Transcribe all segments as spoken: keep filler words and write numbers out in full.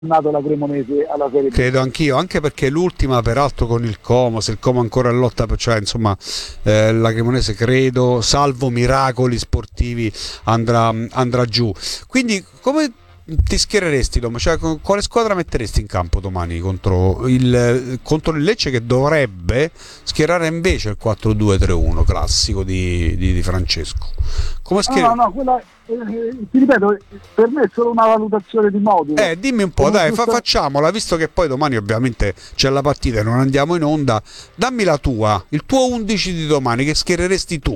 nato la Cremonese alla Serie B. Credo anch'io, anche perché l'ultima peraltro con il Como, se il Como ancora in lotta, cioè insomma eh, la Cremonese credo, salvo miracoli sportivi, andrà, andrà giù. Quindi come ti schiereresti, Dom? Cioè, quale squadra metteresti in campo domani contro il, contro il Lecce, che dovrebbe schierare invece il quattro due tre uno classico di, di, di Francesco? Come schier... No, no, no, quella, eh, ti ripeto, per me è solo una valutazione di modulo. Eh, dimmi un po', Come dai, giusto... fa, facciamola, visto che poi domani ovviamente c'è la partita e non andiamo in onda. Dammi la tua, il tuo undici di domani, che schiereresti tu?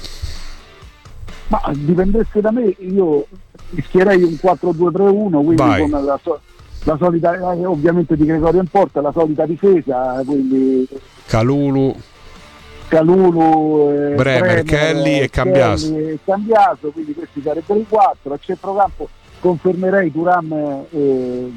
Ma dipendesse da me, io schierei un quattro due tre uno, quindi Vai. con la, so- la solita, eh, ovviamente di Gregorio in porta, la solita difesa, quindi Calulu, Calulu, eh, Bremer, Kelly e Cambiaso. Kelly e Cambiaso, quindi questi sarebbero i quattro. A centrocampo confermerei Thuram e,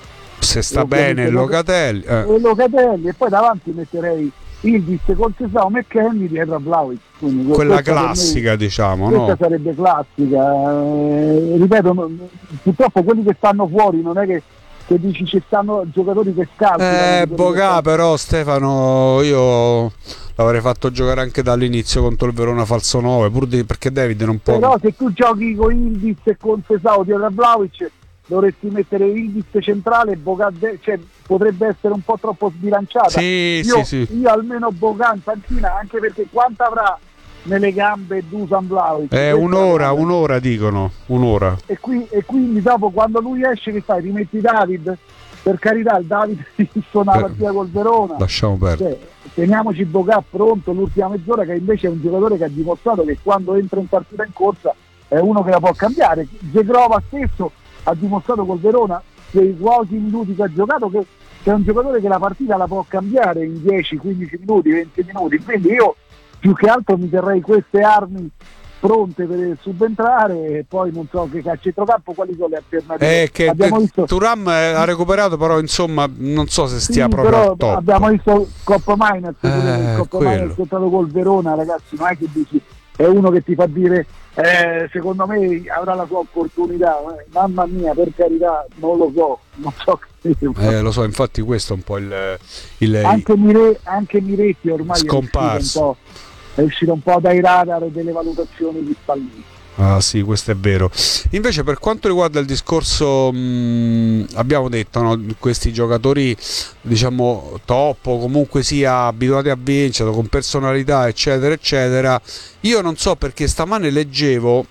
se sta e bene ovviamente Locatelli, eh. e Locatelli, e poi davanti metterei Ildiz con Sesao, McKennie dietro a Vlahovic. Quindi Quella questa per me- classica, diciamo, questa no? sarebbe classica. Eh, ripeto, non- purtroppo quelli che stanno fuori non è che, che dici ci stanno giocatori che scalzano. Eh, Bogà però, Stefano, io l'avrei fatto giocare anche dall'inizio contro il Verona falso nove, pur di, perché David non può... Però se tu giochi con Ildiz e con Sesao dietro a Vlahovic, dovresti mettere Ildiz centrale e Bogà de- cioè potrebbe essere un po' troppo sbilanciata. Sì, io, sì, sì. io almeno Bogà in panchina, anche perché quanto avrà nelle gambe Dusan Vlahovic? Eh, Questa un'ora, è la cosa. un'ora dicono, un'ora. E, qui, e quindi dopo quando lui esce che fai? Rimetti David? Per carità, il David suona la partita col Verona. Lasciamo perdere. Cioè, teniamoci Bogà pronto l'ultima mezz'ora, che invece è un giocatore che ha dimostrato che quando entra in partita in corsa è uno che la può cambiare. Zegrova stesso ha dimostrato col Verona, nei pochi minuti che ha giocato, che, che è un giocatore che la partita la può cambiare in dieci quindici minuti, venti minuti. Quindi io più che altro mi terrei queste armi pronte per subentrare, e poi non so che a centrocampo quali sono le alternative. Eh, che abbiamo visto Thuram ha recuperato, però insomma non so se stia sì, proprio però al top. abbiamo visto Coppa Miners, Eh, il Coppa quello. Miners è stato col Verona, ragazzi, non è che dici, è uno che ti fa dire eh, secondo me avrà la sua opportunità, eh, mamma mia, per carità, non lo so, non so che Eh, lo so, infatti questo è un po' il, il anche, Mire, anche Miretti ormai scomparso. è uscito un po', è uscito un po' dai radar delle valutazioni di Spalletti. Ah sì, questo è vero. Invece per quanto riguarda il discorso, mh, abbiamo detto, no, questi giocatori diciamo top o comunque sia abituati a vincere, con personalità eccetera eccetera, io non so perché stamane leggevo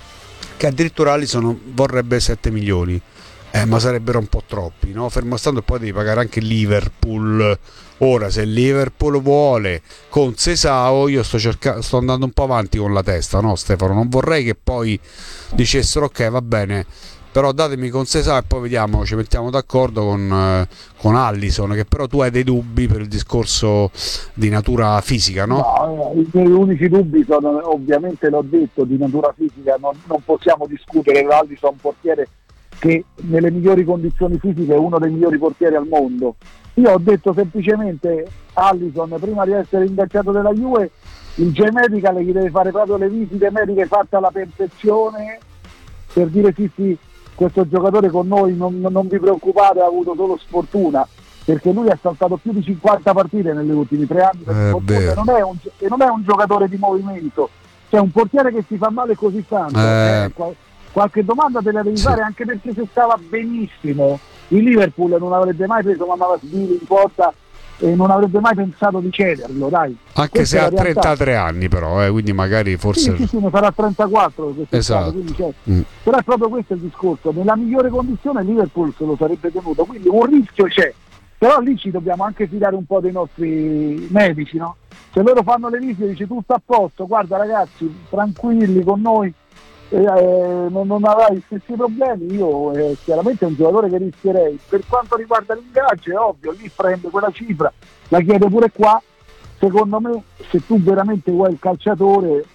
che addirittura Alisson vorrebbe sette milioni. Eh, ma sarebbero un po' troppi, no? Fermo stando, poi devi pagare anche Liverpool. Ora, se il Liverpool vuole con Sesao, io sto, cerca- sto andando un po' avanti con la testa, no Stefano? Non vorrei che poi dicessero ok, va bene, però datemi con Sesao e poi vediamo, ci mettiamo d'accordo con, eh, con Alisson, che però tu hai dei dubbi per il discorso di natura fisica, no? No, eh, i miei unici dubbi sono, ovviamente l'ho detto, di natura fisica, non, non possiamo discutere, l'Alisson è un portiere che nelle migliori condizioni fisiche è uno dei migliori portieri al mondo. Io ho detto semplicemente Alisson, prima di essere ingaggiato della Juve, il G-Medical gli deve fare proprio le visite mediche fatte alla perfezione per dire sì sì, questo giocatore con noi non, non vi preoccupate, ha avuto solo sfortuna, perché lui ha saltato più di cinquanta partite negli ultimi tre anni per Eh, sfortuna, e non è un, e non è un giocatore di movimento, cioè un portiere che si fa male così tanto. Eh. Eh, qual- qualche domanda te la devi Sì. fare, anche perché se stava benissimo il Liverpool non avrebbe mai preso Mamavasvili in porta e non avrebbe mai pensato di cederlo, dai. Anche Questa se è la ha realtà. trentatré anni però, eh, quindi magari forse... Sì, sì, sì, ne farà trentaquattro quest'estate, Esatto. quindi c'è. Mm. Però è proprio questo il discorso, nella migliore condizione il Liverpool se lo sarebbe tenuto, quindi un rischio c'è, però lì ci dobbiamo anche fidare un po' dei nostri medici, no? Se loro fanno le visite e dice tutto a posto, guarda ragazzi, tranquilli con noi, eh, eh, non, non avrai gli stessi problemi, io eh, chiaramente è un giocatore che rischierei. Per quanto riguarda l'ingaggio è ovvio, lì prende quella cifra, la chiede pure qua. Secondo me se tu veramente vuoi il calciatore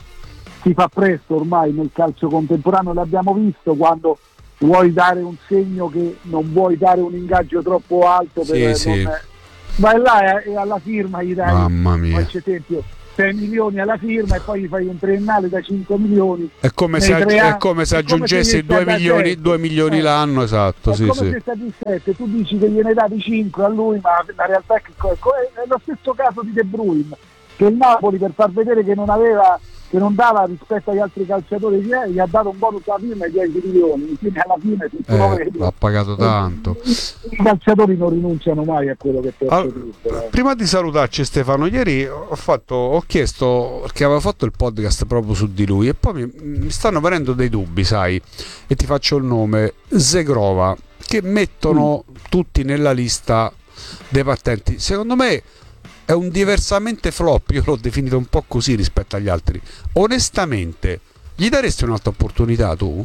si fa presto ormai nel calcio contemporaneo, l'abbiamo visto quando vuoi dare un segno che non vuoi dare un ingaggio troppo alto per Sì, non, sì. vai là e, e alla firma gli dai Mamma mia. faccio esempio sei milioni alla firma e poi gli fai un triennale da cinque milioni. È come se, ag- è come se aggiungessi due milioni, due milioni eh. l'anno, esatto. È sì, come sì. se stati sette, tu dici che gliene dati cinque a lui, ma la realtà è che è lo stesso caso di De Bruyne, che il Napoli, per far vedere che non aveva, che non dava rispetto agli altri calciatori, gli ha dato un bonus alla firma di dieci milioni, quindi alla fine tutto Eh, lo vedi. ha pagato tanto. I, i calciatori non rinunciano mai a quello che ti Allora, tutto, eh. prima di salutarci Stefano, ieri ho, fatto, ho chiesto, perché avevo fatto il podcast proprio su di lui e poi mi, mi stanno venendo dei dubbi, sai, e ti faccio il nome, Zegrova, che mettono mm. tutti nella lista dei partenti. Secondo me è un diversamente flop, io l'ho definito un po' così rispetto agli altri. Onestamente, gli daresti un'altra opportunità tu?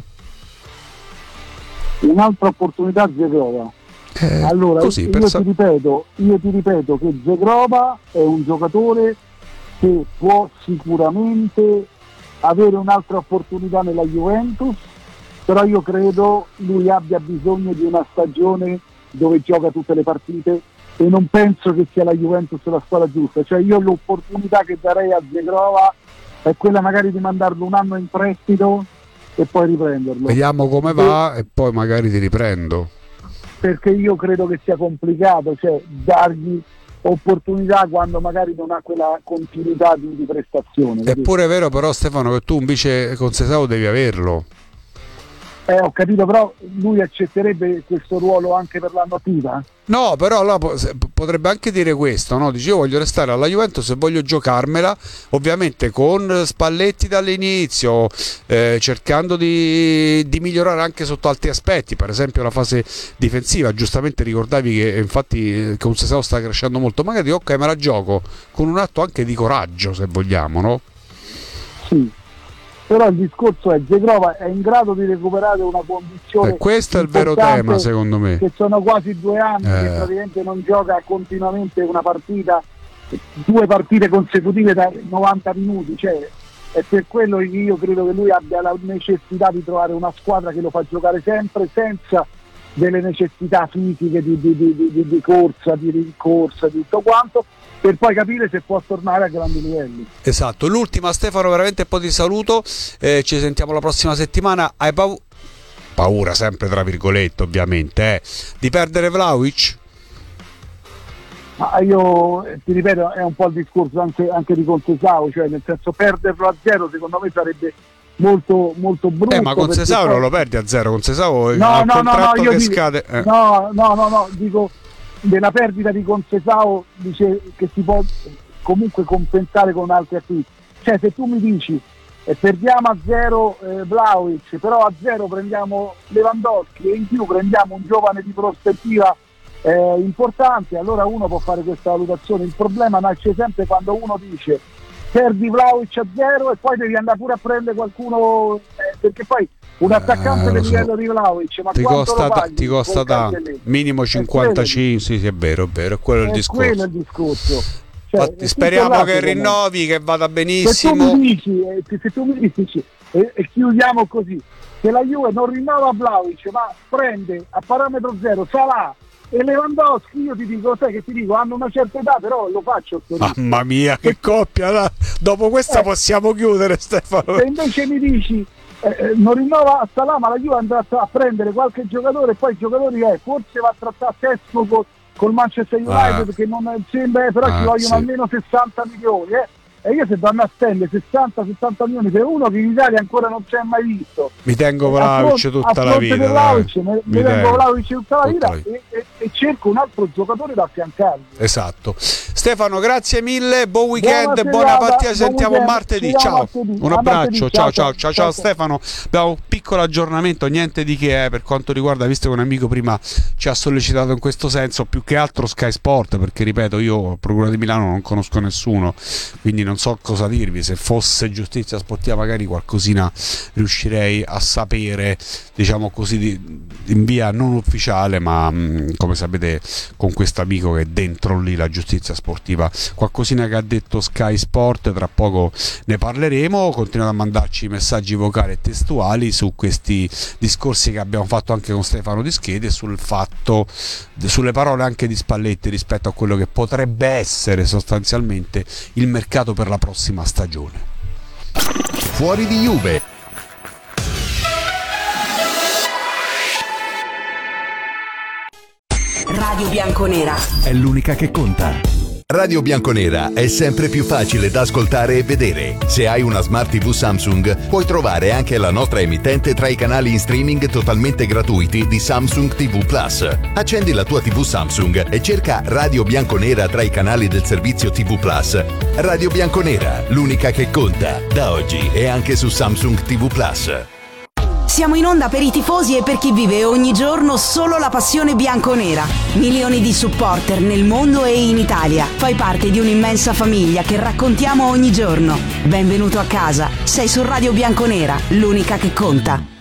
Un'altra opportunità Zegrova? Eh, allora, così, io, per ti ripeto, io ti ripeto che Zegrova è un giocatore che può sicuramente avere un'altra opportunità nella Juventus, però io credo lui abbia bisogno di una stagione dove gioca tutte le partite e non penso che sia la Juventus la squadra giusta. Cioè io l'opportunità che darei a Zegrova è quella magari di mandarlo un anno in prestito e poi riprenderlo. Vediamo come va e, e poi magari ti riprendo. Perché io credo che sia complicato, cioè dargli opportunità quando magari non ha quella continuità di, di prestazione. È pure vero però Stefano che tu invece con Sesao devi averlo. Eh, ho capito, però lui accetterebbe questo ruolo anche per l'anno attiva? No, però allora potrebbe anche dire questo, no? Dice io voglio restare alla Juventus e voglio giocarmela, ovviamente con Spalletti dall'inizio, eh, cercando di, di migliorare anche sotto altri aspetti, per esempio la fase difensiva. Giustamente ricordavi che infatti con Sesao sta crescendo molto, magari ok me la gioco con un atto anche di coraggio se vogliamo, no? Sì. Però il discorso è Zegrova è in grado di recuperare una condizione. Eh, questo è il vero tema secondo me. Che sono quasi due anni eh. che praticamente non gioca continuamente una partita, due partite consecutive da novanta minuti, cioè è per quello che io credo che lui abbia la necessità di trovare una squadra che lo fa giocare sempre senza delle necessità fisiche di, di, di, di, di corsa, di rincorsa, di tutto quanto, per poi capire se può tornare a grandi livelli. Esatto, l'ultima Stefano, veramente poi ti saluto, eh, ci sentiamo la prossima settimana. Hai paura, paura sempre tra virgolette ovviamente, eh, di perdere Vlahovic? Ma io ti ripeto, è un po' il discorso anche, anche di Contesao, cioè nel senso perderlo a zero secondo me sarebbe molto molto brutto. Eh ma con Sesao poi... non lo perdi a zero, con Sesao no, al no, contratto no, no, che dico, scade eh. no, no, no, no, dico della perdita di Concesao dice che si può comunque compensare con altri acquisti. Cioè se tu mi dici eh, perdiamo a zero eh, Vlahovic, però a zero prendiamo Lewandowski e in più prendiamo un giovane di prospettiva eh, importante, allora uno può fare questa valutazione. Il problema nasce sempre quando uno dice perdi Vlahovic a zero e poi devi andare pure a prendere qualcuno, eh, perché poi un attaccante eh, del so. livello di Vlahovic ma ti costa, ta- ti costa tanto, minimo cinquantacinque, sì, sì è vero, è vero, è quello è il discorso. Quello è il discorso. Cioè, Infatti, speriamo che rinnovi, che vada benissimo. Se tu mi dici, eh, se tu mi dici e, e chiudiamo così, se la Juve non rinnova Vlahovic ma prende a parametro zero Salah e Lewandowski, io ti dico, sai che ti dico, hanno una certa età, però lo faccio. Mamma mia, che coppia! La... Dopo questa eh, possiamo chiudere, Stefano. Se invece mi dici eh, non rinnova a Salah, ma la Juve andrà a prendere qualche giocatore e poi i giocatori eh, forse va a trattare testo col, col Manchester United, ah. che non sembra, eh, però ah, ci vogliono sì. almeno sessanta milioni. Eh. E io se vanno a spendere sessanta settanta milioni per uno che in Italia ancora non si è mai visto, mi tengo Vlahovic tutta la vita, Vlahovic, mi, mi tengo Vlahovic tutta la vita, tutta la... E, e, e cerco un altro giocatore da affiancarmi. Esatto. Stefano, grazie mille, buon weekend, buona, buona partita, ci sentiamo weekend, martedì. Ciao, martedì. Un abbraccio, martedì, ciao, ciao, ciao, ciao, ciao Stefano. Abbiamo un piccolo aggiornamento, niente di che eh, per quanto riguarda, visto che un amico prima ci ha sollecitato in questo senso, più che altro Sky Sport, perché ripeto, io Procura di Milano non conosco nessuno, quindi non so cosa dirvi. Se fosse giustizia sportiva magari qualcosina riuscirei a sapere, diciamo così, di, in via non ufficiale, ma mh, come sapete con questo amico che è dentro lì la giustizia sportiva sportiva. Qualcosina che ha detto Sky Sport, tra poco ne parleremo. Continuate a mandarci messaggi vocali e testuali su questi discorsi che abbiamo fatto anche con Stefano Dischede e sul fatto, sulle parole anche di Spalletti rispetto a quello che potrebbe essere sostanzialmente il mercato per la prossima stagione. Fuori di Juve. Radio Bianconera È l'unica che conta. Radio Bianconera è sempre più facile da ascoltare e vedere. Se hai una Smart tivù Samsung, puoi trovare anche la nostra emittente tra i canali in streaming totalmente gratuiti di Samsung ti vu Plus. Accendi la tua tivù Samsung e cerca Radio Bianconera tra i canali del servizio ti vu Plus. Radio Bianconera, l'unica che conta. Da oggi è anche su Samsung ti vu Plus. Siamo in onda per i tifosi e per chi vive ogni giorno solo la passione bianconera. Milioni di supporter nel mondo e in Italia. Fai parte di un'immensa famiglia che raccontiamo ogni giorno. Benvenuto a casa. Sei su Radio Bianconera, l'unica che conta.